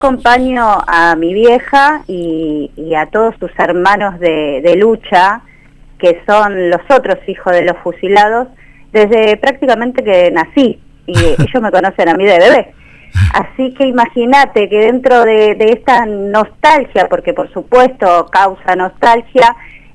acompaño a mi vieja y a todos sus hermanos de lucha, que son los otros hijos de los fusilados, desde prácticamente que nací, y ellos me conocen a mí de bebé. Así que imagínate que dentro de esta nostalgia, porque por supuesto causa nostalgia,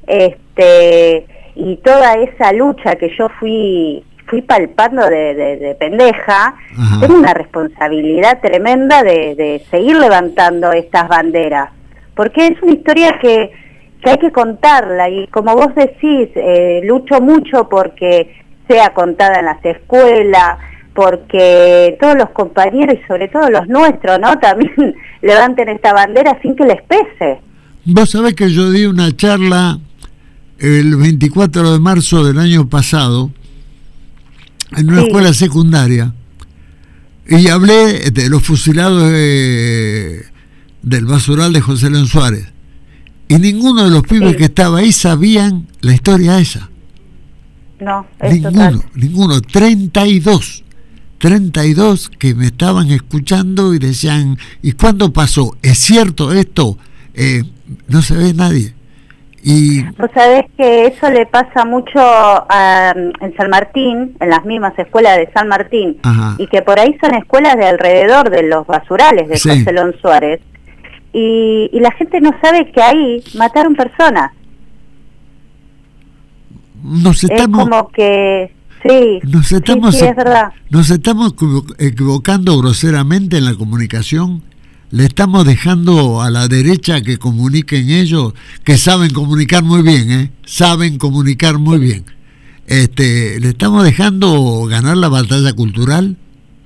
y toda esa lucha que yo fui palpando de pendeja, Ajá. tengo una responsabilidad tremenda de seguir levantando estas banderas, porque es una historia que hay que contarla, y como vos decís, lucho mucho porque sea contada en las escuelas, porque todos los compañeros y sobre todo los nuestros, ¿no?, también levanten esta bandera sin que les pese. Vos sabés que yo di una charla el 24 de marzo del año pasado en una escuela secundaria, y hablé de los fusilados del basural de José León Suárez, y ninguno de los pibes que estaba ahí sabían la historia esa. No, es ninguno. 32 que me estaban escuchando y decían, ¿y cuándo pasó? ¿Es cierto esto? No se ve nadie. Y vos sabés que eso le pasa mucho en San Martín, en las mismas escuelas de San Martín, Ajá. y que por ahí son escuelas de alrededor de los basurales de Sí. José León Suárez, y la gente no sabe que ahí mataron personas. nos estamos, es como que sí, sí, es verdad. Nos estamos equivocando groseramente en la comunicación. Le estamos dejando a la derecha que comuniquen ellos, que saben comunicar muy bien, saben comunicar muy bien. Le estamos dejando ganar la batalla cultural.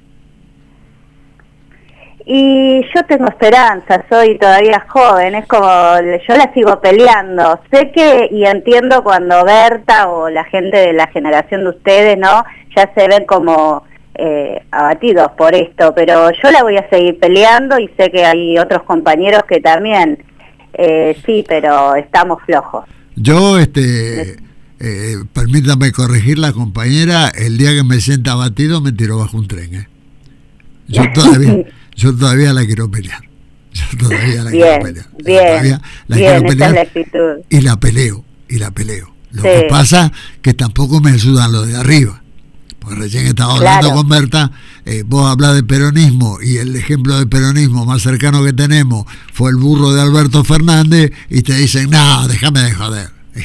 Y yo tengo esperanza, soy todavía joven, es como, yo la sigo peleando. Sé que, y entiendo cuando Berta o la gente de la generación de ustedes, ¿no?, ya se ven como abatidos por esto, pero yo la voy a seguir peleando, y sé que hay otros compañeros que también, sí, pero estamos flojos. Yo, permítame corregir la compañera, el día que me sienta abatido me tiro bajo un tren, Yo todavía la quiero pelear. Bien, esa es la actitud. Y la peleo. Lo que pasa que tampoco me ayudan los de arriba. Porque recién estaba hablando con Berta, vos hablas de peronismo, y el ejemplo de peronismo más cercano que tenemos fue el burro de Alberto Fernández, y te dicen, no, déjame de joder.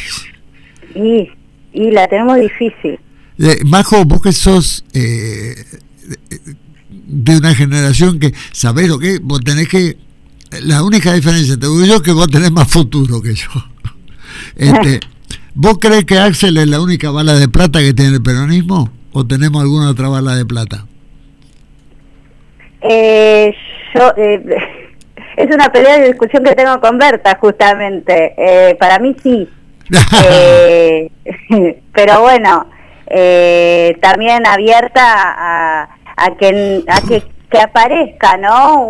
Y la tenemos difícil. Majo, vos que sos de una generación que sabés lo que vos tenés que, la única diferencia te digo yo, que vos tenés más futuro que yo. ¿Vos crees que Axel es la única bala de plata que tiene el peronismo, o tenemos alguna otra bala de plata? Es una pelea de discusión que tengo con Berta, justamente. Para mí sí. Pero bueno, también abierta a que aparezca, ¿no?,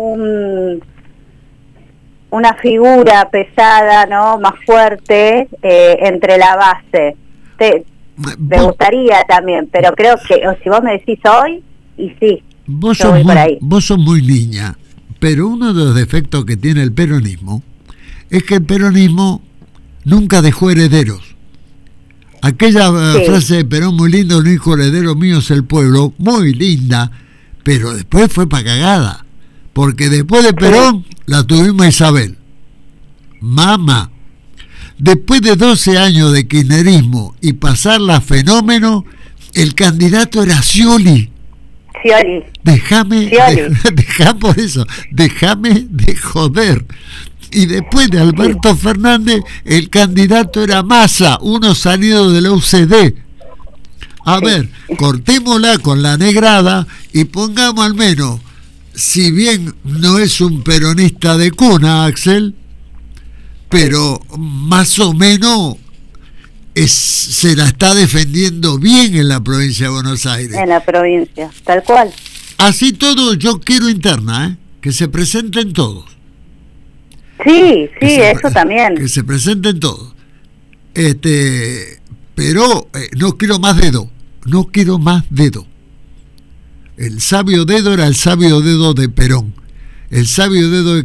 una figura pesada, ¿no?, más fuerte, entre la base. Me gustaría también, pero creo que, si vos me decís hoy, y sí, vos sos muy niña, pero uno de los defectos que tiene el peronismo es que el peronismo nunca dejó herederos. Aquella frase de Perón muy linda, un hijo heredero mío es el pueblo, muy linda, pero después fue para cagada, porque después de Perón la tuvimos a Isabel, mamá. Después de 12 años de kirchnerismo y pasarla fenómeno, el candidato era Scioli. Déjame de joder. Y después de Alberto Fernández, el candidato era Massa, uno salido de la UCD. A ver, cortémosla con la negrada y pongamos al menos, si bien no es un peronista de cuna, Axel, pero más o menos se la está defendiendo bien en la provincia de Buenos Aires. En la provincia, tal cual. Así todo, yo quiero interna, que se presenten todos. Sí, eso también. Que se presenten todos. Pero no quiero más dedo. El sabio dedo era el sabio dedo de Perón. el sabio dedo de